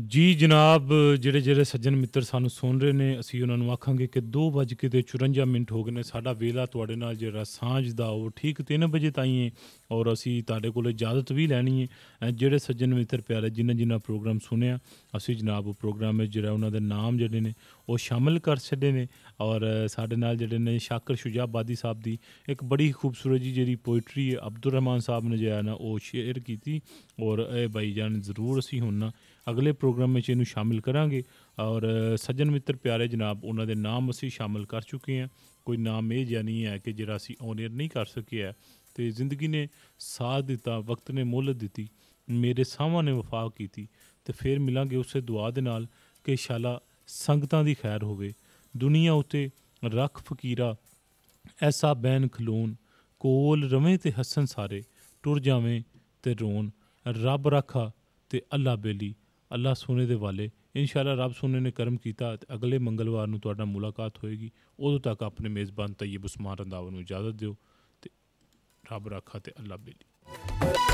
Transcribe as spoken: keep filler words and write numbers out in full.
ਜੀ ਜਨਾਬ, ਜਿਹੜੇ ਜਿਹੜੇ ਸੱਜਣ ਮਿੱਤਰ ਸਾਨੂੰ ਸੁਣ ਰਹੇ ਨੇ, ਅਸੀਂ ਉਹਨਾਂ ਨੂੰ ਆਖਾਂਗੇ ਕਿ ਦੋ ਵੱਜ ਕੇ ਤੇ ਚੁਰੰਜਾ ਮਿੰਟ ਹੋ ਗਏ ਨੇ। ਸਾਡਾ ਵੇਲਾ ਤੁਹਾਡੇ ਨਾਲ ਜਿਹੜਾ ਸਾਂਝ ਦਾ ਉਹ ਠੀਕ ਤਿੰਨ ਵਜੇ ਤਾਈਂ ਹੈ ਔਰ ਅਸੀਂ ਤੁਹਾਡੇ ਕੋਲ ਇਜਾਜ਼ਤ ਵੀ ਲੈਣੀ ਹੈ। ਅ, ਜਿਹੜੇ ਸੱਜਣ ਮਿੱਤਰ ਪਿਆਰੇ ਜਿਨ੍ਹਾਂ ਜਿਨ੍ਹਾਂ ਪ੍ਰੋਗਰਾਮ ਸੁਣਿਆ, ਅਸੀਂ ਜਨਾਬ ਉਹ ਪ੍ਰੋਗਰਾਮ ਵਿੱਚ ਜਿਹੜਾ ਉਹਨਾਂ ਦੇ ਨਾਮ ਜਿਹੜੇ ਨੇ ਉਹ ਸ਼ਾਮਿਲ ਕਰ ਛੱਡੇ ਨੇ। ਔਰ ਅ, ਸਾਡੇ ਨਾਲ ਜਿਹੜੇ ਨੇ ਸ਼ਾਕਰ ਸ਼ੁਜਾਬਾਦੀ ਸਾਹਿਬ ਦੀ ਇੱਕ ਬੜੀ ਖੂਬਸੂਰਤ ਜੀ ਜਿਹੜੀ ਪੋਇਟਰੀ ਅਬਦੁਰ ਰਹਿਮਾਨ ਸਾਹਿਬ ਨੇ ਜਿਹੜਾ ਨਾ ਉਹ ਸ਼ੇਅਰ ਕੀਤੀ। ਔਰ ਇਹ ਬਾਈ ਜਾਨ ਜ਼ਰੂਰ ਅਸੀਂ ਹੁਣ ਨਾ ਅਗਲੇ ਪ੍ਰੋਗਰਾਮ ਵਿੱਚ ਇਹਨੂੰ ਸ਼ਾਮਿਲ ਕਰਾਂਗੇ। ਔਰ ਅ, ਸੱਜਣ ਮਿੱਤਰ ਪਿਆਰੇ ਜਨਾਬ ਉਹਨਾਂ ਦੇ ਨਾਮ ਅਸੀਂ ਸ਼ਾਮਿਲ ਕਰ ਚੁੱਕੇ ਹਾਂ। ਕੋਈ ਨਾਮ ਇਹ ਜਿਹਾ ਨਹੀਂ ਹੈ ਕਿ ਜਿਹੜਾ ਅਸੀਂ ਔਨੇਅਰ ਨਹੀਂ ਕਰ ਸਕੇ ਹੈ। ਅਤੇ ਜ਼ਿੰਦਗੀ ਨੇ ਸਾਥ ਦਿੱਤਾ, ਵਕਤ ਨੇ ਮੁਹਲਤ ਦਿੱਤੀ, ਮੇਰੇ ਸਾਹਾਂ ਨੇ ਵਫਾ ਕੀਤੀ। ਅਤੇ ਫਿਰ ਮਿਲਾਂਗੇ ਉਸੇ ਦੁਆ ਦੇ ਨਾਲ ਕਿ ਇੰਸ਼ਾਅੱਲਾ ਸੰਗਤਾਂ ਦੀ ਖੈਰ ਹੋਵੇ। ਦੁਨੀਆ ਉੱਤੇ ਰੱਖ ਫਕੀਰਾ ਐਸਾ ਬੈਨ ਖਲੋਣ, ਕੋਲ ਰਵੇਂ ਤੇ ਹੱਸਣ ਸਾਰੇ, ਟੁਰ ਜਾਵੇਂ ਤੇ ਰੋਣ, ਰੱਬ ਰਾਖਾ ਤੇ ਅੱਲਾ ਬੇਲੀ। ਅੱਲਾ ਸੋਨੇ ਦੇ ਵਾਲੇ ਇੰਸ਼ਾਅੱਲਾ ਰੱਬ ਸੋਨੇ ਨੇ ਕਰਮ ਕੀਤਾ ਅਤੇ ਅਗਲੇ ਮੰਗਲਵਾਰ ਨੂੰ ਤੁਹਾਡਾ ਮੁਲਾਕਾਤ ਹੋਏਗੀ। ਉਦੋਂ ਤੱਕ ਆਪਣੇ ਮੇਜ਼ਬਾਨ ਤയ്यब ਉਸਮਾਨ ਰੰਧਾਵਾ ਨੂੰ ਇਜਾਜ਼ਤ ਦਿਓ। ਅਤੇ ਰੱਬ ਰਾਖਾ ਤੇ ਅੱਲਾ ਬੇਲੀ।